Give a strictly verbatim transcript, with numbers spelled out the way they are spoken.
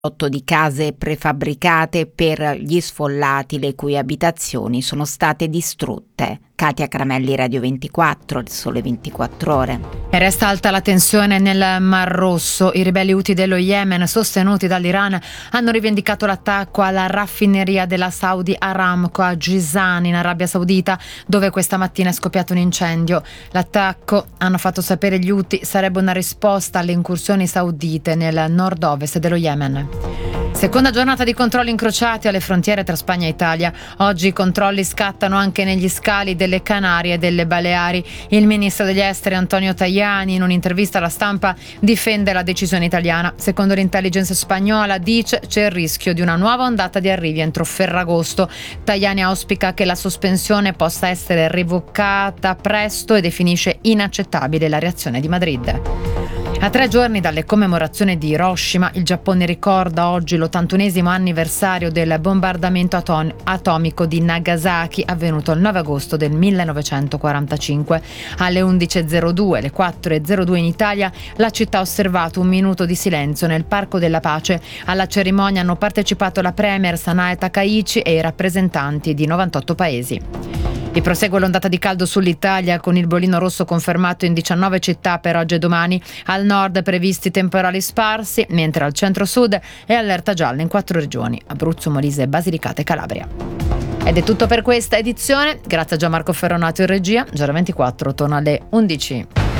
di case prefabbricate per gli sfollati le cui abitazioni sono state distrutte. Katia Cramelli, Radio ventiquattro, Il Sole ventiquattro Ore. E resta alta la tensione nel Mar Rosso. I ribelli Houthi dello Yemen, sostenuti dall'Iran, hanno rivendicato l'attacco alla raffineria della Saudi Aramco a Jizan, in Arabia Saudita, dove questa mattina è scoppiato un incendio. L'attacco, hanno fatto sapere gli Houthi, sarebbe una risposta alle incursioni saudite nel nord-ovest dello Yemen. Seconda giornata di controlli incrociati alle frontiere tra Spagna e Italia. Oggi i controlli scattano anche negli scali delle Canarie e delle Baleari. Il ministro degli esteri Antonio Tajani, in un'intervista alla stampa, difende la decisione italiana. Secondo l'intelligence spagnola, dice, c'è il rischio di una nuova ondata di arrivi entro Ferragosto. Tajani auspica che la sospensione possa essere revocata presto e definisce inaccettabile la reazione di Madrid. A tre giorni dalle commemorazioni di Hiroshima, il Giappone ricorda oggi l'ottantunesimo anniversario del bombardamento atom- atomico di Nagasaki, avvenuto il nove agosto del millenovecentoquarantacinque. Alle undici e zero due, le quattro e zero due in Italia, la città ha osservato un minuto di silenzio nel Parco della Pace. Alla cerimonia hanno partecipato la premier Sanae Takaichi e i rappresentanti di novantotto paesi. E prosegue l'ondata di caldo sull'Italia, con il bollino rosso confermato in diciannove città per oggi e domani. Al nord previsti temporali sparsi, mentre al centro-sud è allerta gialla in quattro regioni: Abruzzo, Molise, Basilicata e Calabria. Ed è tutto per questa edizione. Grazie a Gianmarco Ferronato in regia. Giorno ventiquattro torna alle undici.